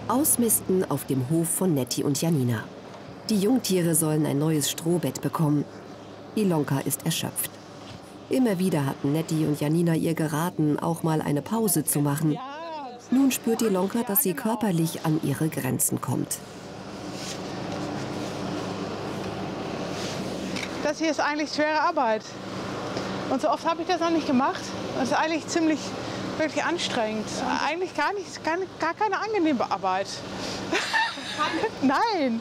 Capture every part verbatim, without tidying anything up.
Ausmisten auf dem Hof von Nettie und Janina. Die Jungtiere sollen ein neues Strohbett bekommen. Ilonka ist erschöpft. Immer wieder hatten Nettie und Janina ihr geraten, auch mal eine Pause zu machen. Nun spürt Ilonka, dass sie körperlich an ihre Grenzen kommt. Das hier ist eigentlich schwere Arbeit. Und so oft habe ich das noch nicht gemacht. Das ist eigentlich ziemlich wirklich anstrengend. Eigentlich gar nicht, gar, gar keine angenehme Arbeit. Nein.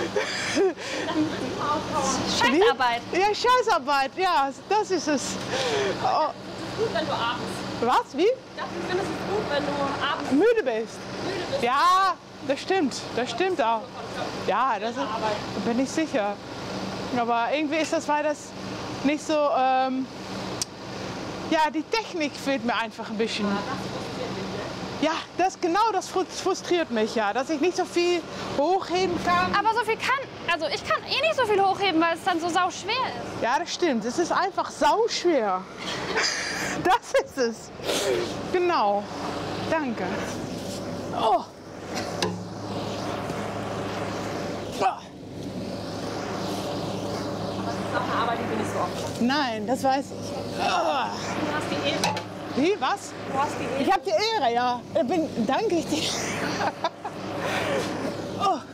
Scheißarbeit. Ja, Scheißarbeit, ja, das ist es. Oh. Gut, wenn du abends. Was? Wie? Ich finde es gut, wenn du abends müde bist. müde bist. Ja, das stimmt. Das stimmt auch. Ja, das ist, da bin ich sicher. Aber irgendwie ist das, weil das nicht so. Ähm, ja, die Technik fehlt mir einfach ein bisschen. Ja, das genau, das frustriert mich ja, dass ich nicht so viel hochheben kann. Aber so viel kann, also ich kann eh nicht so viel hochheben, weil es dann so sau schwer ist. Ja, das stimmt. Es ist einfach sau schwer. Das ist es. Genau. Danke. Oh. Aber die bin ich so oft. Nein, das weiß ich. Du hast die Ehre. Wie, was? Du hast die Ehre. Ich habe die Ehre, ja. Bin, danke ich dir. Oh.